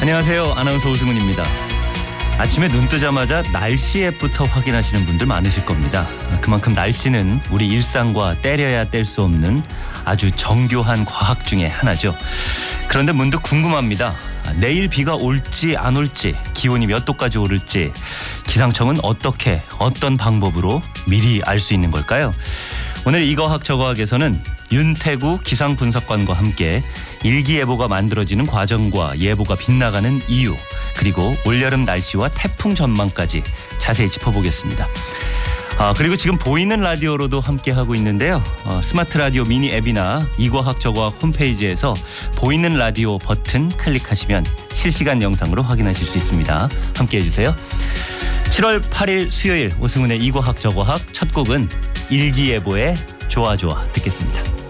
안녕하세요. 아나운서 오승훈입니다. 아침에 눈 뜨자마자 날씨 앱부터 확인하시는 분들 많으실 겁니다. 그만큼 날씨는 우리 일상과 때려야 뗄 수 없는 아주 정교한 과학 중에 하나죠. 그런데 문득 궁금합니다. 내일 비가 올지 안 올지, 기온이 몇 도까지 오를지 기상청은 어떻게, 어떤 방법으로 미리 알 수 있는 걸까요? 오늘 이거학 저거학에서는 윤태구 기상분석관과 함께 일기예보가 만들어지는 과정과 예보가 빗나가는 이유, 그리고 올여름 날씨와 태풍 전망까지 자세히 짚어보겠습니다. 그리고 지금 보이는 라디오로도 함께하고 있는데요. 스마트 라디오 미니 앱이나 이과학 저과학 홈페이지에서 보이는 라디오 버튼 클릭하시면 실시간 영상으로 확인하실 수 있습니다. 함께해 주세요. 7월 8일 수요일 오승훈의 이과학 저과학 첫 곡은 일기예보의 좋아 좋아 듣겠습니다.